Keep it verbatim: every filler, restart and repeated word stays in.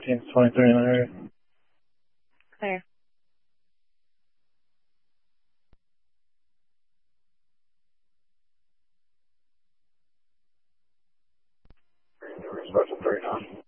fourteen to twenty-three in the area. Clear. Special three nine.